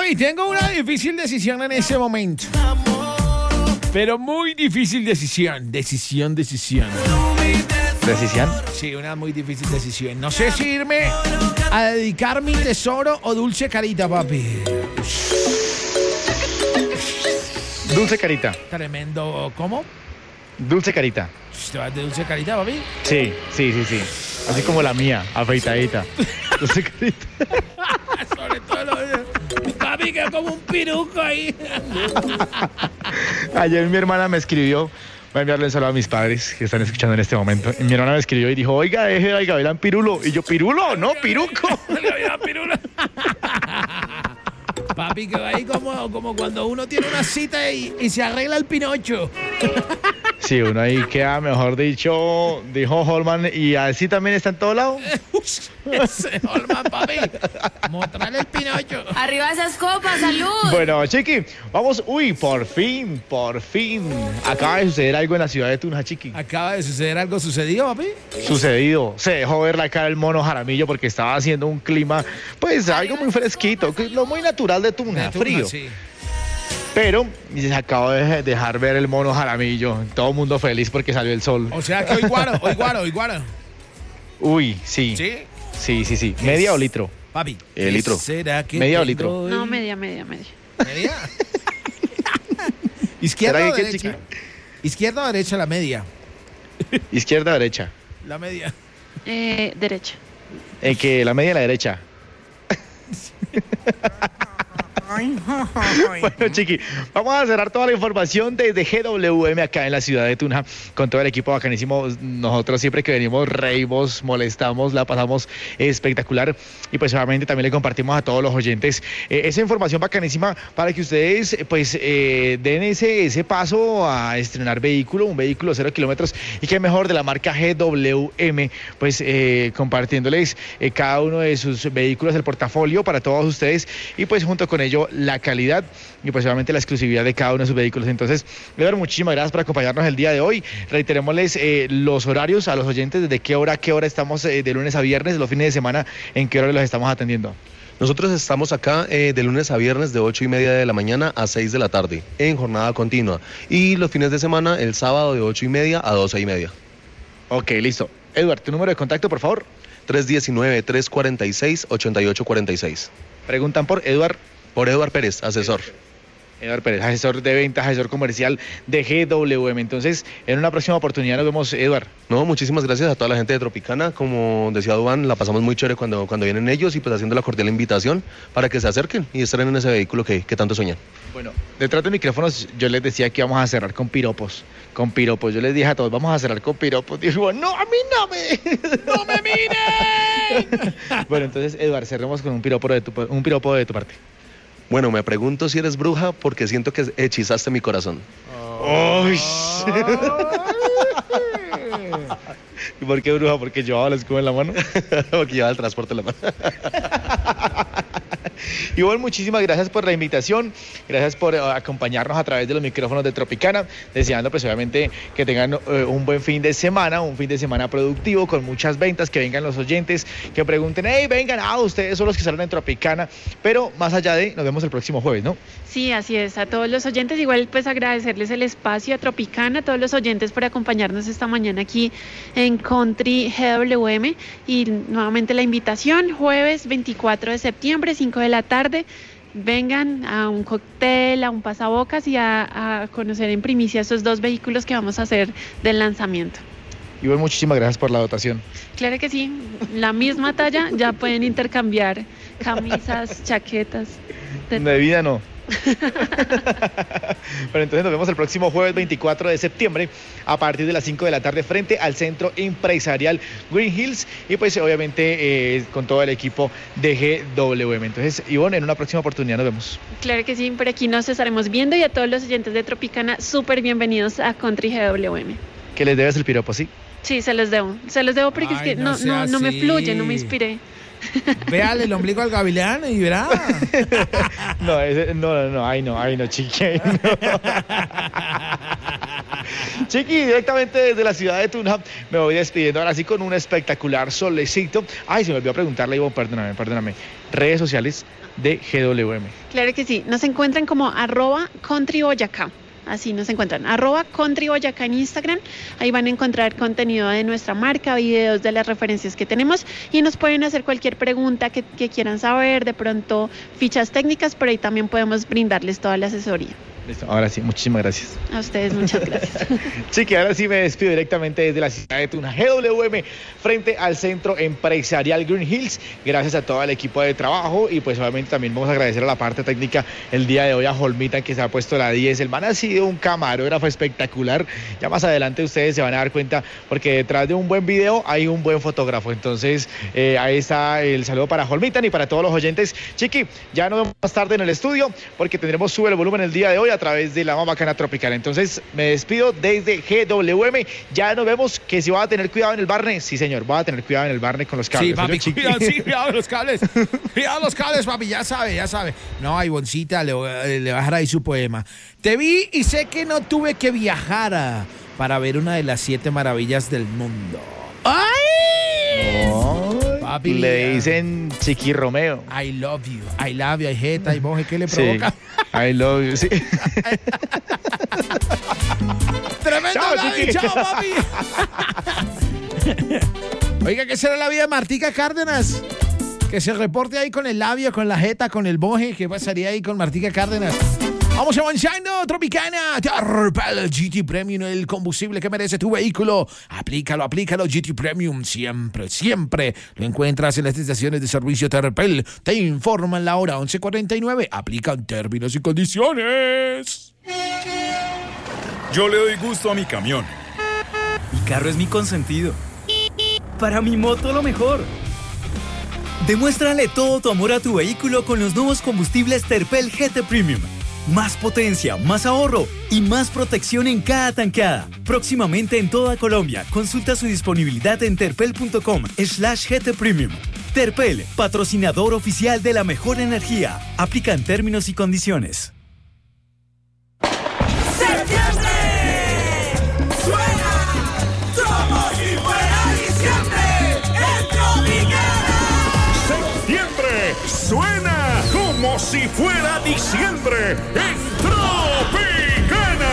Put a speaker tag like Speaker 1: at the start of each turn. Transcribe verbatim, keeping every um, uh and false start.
Speaker 1: papi, tengo una difícil decisión en ese momento. Pero muy difícil decisión. Decisión, decisión.
Speaker 2: ¿Decisión?
Speaker 1: Sí, una muy difícil decisión. No sé si irme a dedicar mi tesoro o dulce carita, papi.
Speaker 2: Dulce carita.
Speaker 1: Tremendo. ¿Cómo?
Speaker 2: Dulce carita.
Speaker 1: ¿Te vas de dulce carita, papi?
Speaker 2: Sí, sí, sí, sí. Así como la mía, afeitadita. Dulce carita.
Speaker 1: Sobre todo lo de... Papi, que como un piruco ahí.
Speaker 2: Ayer mi hermana me escribió. Voy a enviarle un saludo a mis padres que están escuchando en este momento. Y mi hermana me escribió y dijo, oiga, deje al Gavilán Pirulo. Y yo, ¿Pirulo? No, Piruco.
Speaker 1: El Gavilán Pirulo. Papi, que va ahí como, como cuando uno tiene una cita y, y se arregla el pinocho.
Speaker 2: Sí, uno ahí queda, mejor dicho, dijo Holman, y así también está en todo lado.
Speaker 1: Ese Holman, papi. Mostrarle el pinocho.
Speaker 3: Arriba esas copas, salud.
Speaker 2: Bueno, Chiqui, vamos, uy, por fin, por fin. Acaba de suceder algo en la ciudad de Tunja, Chiqui.
Speaker 1: Acaba de suceder algo sucedido, papi.
Speaker 2: Sucedido, se dejó ver la cara del mono Jaramillo porque estaba haciendo un clima, pues algo muy fresquito, que es lo muy natural de Tunja,
Speaker 1: De Tunja,
Speaker 2: frío.
Speaker 1: sí.
Speaker 2: Pero se acabó de dejar ver el mono Jaramillo. Todo el mundo feliz porque salió el sol.
Speaker 1: O sea que hoy guaro, hoy guaro, hoy guaro.
Speaker 2: Uy, sí.
Speaker 1: ¿Sí?
Speaker 2: Sí, sí, sí. ¿Media o litro?
Speaker 1: Papi.
Speaker 2: Eh, litro.
Speaker 1: ¿Será que
Speaker 2: ¿Media o
Speaker 1: tengo
Speaker 2: litro?
Speaker 1: hoy?
Speaker 3: No, media, media, media.
Speaker 1: ¿Media? ¿Izquierda
Speaker 2: ¿Será
Speaker 1: o
Speaker 2: que qué,
Speaker 1: derecha?
Speaker 2: Chiqui?
Speaker 1: ¿Izquierda o derecha la media?
Speaker 2: ¿Izquierda o derecha?
Speaker 1: La media.
Speaker 3: Eh, derecha.
Speaker 2: Eh, que la media a la derecha. Bueno, Chiqui, vamos a cerrar toda la información desde G W M acá en la ciudad de Tunja con todo el equipo bacanísimo. Nosotros siempre que venimos reímos, molestamos, la pasamos espectacular y pues obviamente también le compartimos a todos los oyentes eh, esa información bacanísima para que ustedes pues eh, den ese, ese paso a estrenar vehículo, un vehículo cero kilómetros y que mejor de la marca G W M, pues eh, compartiéndoles eh, cada uno de sus vehículos, el portafolio para todos ustedes y pues junto con ello la calidad y pues obviamente la exclusividad de cada uno de sus vehículos. Entonces, Eduardo, muchísimas gracias por acompañarnos el día de hoy. Reiterémosles eh, los horarios a los oyentes, desde qué hora a qué hora estamos eh, de lunes a viernes, los fines de semana, en qué hora los estamos atendiendo.
Speaker 4: Nosotros estamos acá eh, de lunes a viernes de ocho y media de la mañana a seis de la tarde, en jornada continua. Y los fines de semana, el sábado de ocho y media a doce y media.
Speaker 2: Ok, listo. Eduardo, tu número de contacto, por favor.
Speaker 4: tres uno nueve, tres cuatro seis, ocho ocho cuatro seis.
Speaker 2: Preguntan por Eduardo.
Speaker 4: Por Eduardo Pérez, asesor.
Speaker 2: Eduardo Pérez, asesor de ventas, asesor comercial de G W M. Entonces, en una próxima oportunidad nos vemos, Eduardo.
Speaker 4: No, muchísimas gracias a toda la gente de Tropicana. Como decía Duván, la pasamos muy chévere cuando, cuando vienen ellos y pues haciendo la cordial invitación para que se acerquen y estén en ese vehículo que, que tanto sueñan.
Speaker 2: Bueno, detrás de micrófonos yo les decía que íbamos a cerrar con piropos, con piropos. Yo les dije a todos, vamos a cerrar con piropos. Dijo, no, a mí no me...
Speaker 1: ¡No me miren!
Speaker 2: Bueno, entonces, Eduardo, cerremos con un piropo de tu, un piropo de tu parte.
Speaker 4: Bueno, me pregunto si eres bruja porque siento que hechizaste mi corazón.
Speaker 2: ¡Uy! ¿Y por qué bruja? Porque llevaba la escoba en la mano.
Speaker 4: Porque llevaba el transporte en la mano.
Speaker 2: Igual, muchísimas gracias por la invitación, gracias por uh, acompañarnos a través de los micrófonos de Tropicana, deseando pues obviamente que tengan uh, un buen fin de semana, un fin de semana productivo, con muchas ventas, que vengan los oyentes, que pregunten, hey, vengan, ah, ustedes son los que salen en Tropicana, pero más allá de, nos vemos el próximo jueves, ¿no?
Speaker 3: Sí, así es. A todos los oyentes, igual pues agradecerles el espacio a Tropicana, a todos los oyentes por acompañarnos esta mañana aquí en Country G W M y nuevamente la invitación, jueves veinticuatro de septiembre, cinco de la tarde, vengan a un cóctel, a un pasabocas y a, a conocer en primicia estos dos vehículos que vamos a hacer del lanzamiento.
Speaker 2: Igual, muchísimas gracias por la dotación.
Speaker 3: Claro que sí, la misma talla, ya pueden intercambiar camisas, chaquetas.
Speaker 2: De, de vida no. Bueno, entonces nos vemos el próximo jueves veinticuatro de septiembre a partir de las cinco de la tarde frente al Centro Empresarial Green Hills y pues obviamente eh, con todo el equipo de G W M. Entonces, Ivonne, en una próxima oportunidad nos vemos.
Speaker 3: Claro que sí, por aquí nos estaremos viendo y a todos los oyentes de Tropicana, súper bienvenidos a Country G W M.
Speaker 2: ¿Que les debes el piropo, sí?
Speaker 3: Sí, se los debo, se los debo porque
Speaker 1: Ay,
Speaker 3: es que
Speaker 1: no
Speaker 3: no,
Speaker 1: sea
Speaker 3: no, no me
Speaker 1: así.
Speaker 3: fluye, no me inspiré.
Speaker 1: Véale el ombligo al gavilán y verá.
Speaker 2: No, ese, no, no, no, ay no, ay no, Chiqui, ay, no. Chiqui, directamente desde la ciudad de Tunja me voy despidiendo ahora sí con un espectacular solecito. Ay, se me olvidó preguntarle, Ivonne, perdóname, perdóname. Redes sociales. de G W M.
Speaker 3: Claro que sí, nos encuentran como arroba Country Boyacá. Así nos encuentran, arroba Country Boyacá en Instagram. Ahí van a encontrar contenido de nuestra marca, videos de las referencias que tenemos y nos pueden hacer cualquier pregunta que, que quieran saber, de pronto fichas técnicas, pero ahí también podemos brindarles toda la asesoría.
Speaker 2: Listo, ahora sí, muchísimas gracias.
Speaker 3: A ustedes muchas gracias.
Speaker 2: Chiqui, ahora sí me despido directamente desde la ciudad de Tuna, G W M, frente al Centro Empresarial Green Hills. Gracias a todo el equipo de trabajo y pues obviamente también vamos a agradecer a la parte técnica el día de hoy a Holmita, que se ha puesto la diez. El man ha sido un camarógrafo espectacular. Ya más adelante ustedes se van a dar cuenta porque detrás de un buen video hay un buen fotógrafo. Entonces eh, ahí está el saludo para Holmita y para todos los oyentes. Chiqui, ya nos vemos más tarde en el estudio porque tendremos Sube el Volumen el día de hoy a través de la Más Bacana Tropical. Entonces me despido desde G W M. Ya nos vemos, que si va a tener cuidado en el barne. Sí, señor, va a tener cuidado en el barne con los cables.
Speaker 1: Sí, papi, cuidado, sí, cuidado los cables. Cuidado los cables, papi, ya sabe, ya sabe. No, a Ivoncita le, le va a dejar ahí su poema. Te vi y sé que no tuve que viajar a, para ver una de las siete maravillas del mundo. ¡Ay!
Speaker 2: Oh, papi, le dicen Chiqui Romeo.
Speaker 1: I love you, I love you, I hate, I moje, ¿qué le provoca?
Speaker 2: Sí. I love you, sí.
Speaker 1: Tremendo,
Speaker 2: chao,
Speaker 1: Lavi, chao, papi. Oiga, ¿qué será la vida de Martica Cárdenas? Que se reporte ahí con el labio, con la jeta, con el boje. ¿Qué pasaría ahí con Martica Cárdenas? Vamos avanzando, Tropicana. Terpel G T Premium, el combustible que merece tu vehículo. Aplícalo, aplícalo, G T Premium. Siempre, siempre lo encuentras en las estaciones de servicio Terpel. Te informan la hora once cuarenta y nueve. Aplican términos y condiciones.
Speaker 5: Yo le doy gusto a mi camión. Mi carro es mi consentido. Para mi moto lo mejor. Demuéstrale todo tu amor a tu vehículo con los nuevos combustibles Terpel G T Premium. Más potencia, más ahorro y más protección en cada tankada. Próximamente en toda Colombia. Consulta su disponibilidad en terpel.com slash GT Premium. Terpel, patrocinador oficial de la mejor energía. Aplican términos y condiciones.
Speaker 6: ¡Septiembre! ¡Suena! ¡Como si fuera diciembre! ¡En Tropicana!
Speaker 7: ¡Septiembre! ¡Suena! Como si fuera diciembre en Tropicana.